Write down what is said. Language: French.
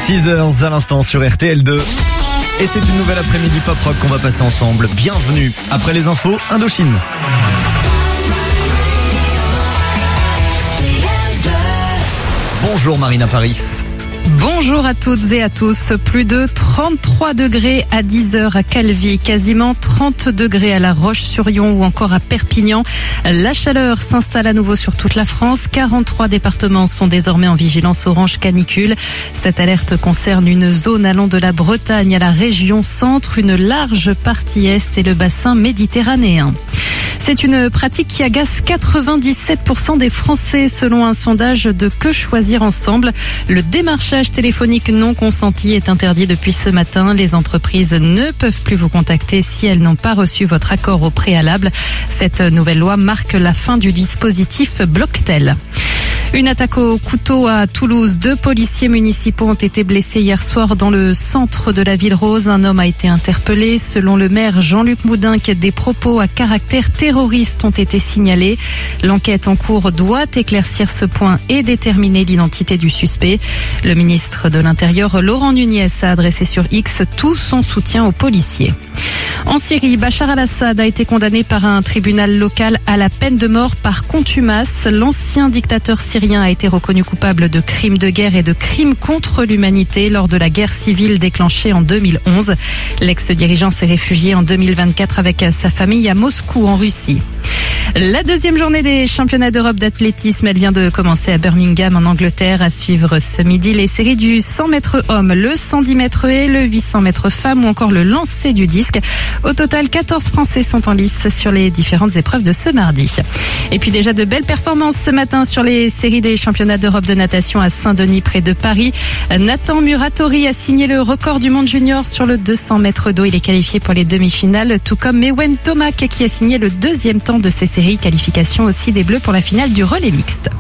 6h à l'instant sur RTL2. Et c'est une nouvelle après-midi pop-rock qu'on va passer ensemble. Bienvenue. Après les infos, Indochine. Bonjour Marina Paris. Bonjour à toutes et à tous. Plus de 33 degrés à 10h à Calvi, quasiment 30 degrés à La Roche-sur-Yon ou encore à Perpignan. La chaleur s'installe à nouveau sur toute la France. 43 départements sont désormais en vigilance orange canicule. Cette alerte concerne une zone allant de la Bretagne à la région centre, une large partie est et le bassin méditerranéen. C'est une pratique qui agace 97% des Français selon un sondage de Que choisir ensemble. Le démarchage téléphonique non consenti est interdit depuis ce matin. Les entreprises ne peuvent plus vous contacter si elles n'ont pas reçu votre accord au préalable. Cette nouvelle loi marque la fin du dispositif Blocktel. Une attaque au couteau à Toulouse. 2 policiers municipaux ont été blessés hier soir dans le centre de la ville rose. Un homme a été interpellé. Selon le maire Jean-Luc Moudinque, des propos à caractère terroriste ont été signalés. L'enquête en cours doit éclaircir ce point et déterminer l'identité du suspect. Le ministre de l'Intérieur, Laurent Nunez, a adressé sur X tout son soutien aux policiers. En Syrie, Bachar al-Assad a été condamné par un tribunal local à la peine de mort par contumace. L'ancien dictateur syrien a été reconnu coupable de crimes de guerre et de crimes contre l'humanité lors de la guerre civile déclenchée en 2011. L'ex-dirigeant s'est réfugié en 2024 avec sa famille à Moscou, en Russie. La deuxième journée des championnats d'Europe d'athlétisme, elle vient de commencer à Birmingham en Angleterre. À suivre ce midi les séries du 100 mètres hommes, le 110 mètres et le 800 mètres femmes ou encore le lancer du disque. Au total, 14 Français sont en lice sur les différentes épreuves de ce mardi. Et puis déjà de belles performances ce matin sur les séries des championnats d'Europe de natation à Saint-Denis près de Paris. Nathan Muratori a signé le record du monde junior sur le 200 mètres d'eau. Il est qualifié pour les demi-finales, tout comme Mewen Tomac qui a signé le 2e temps de ces séries. Qualification aussi des Bleus pour la finale du relais mixte.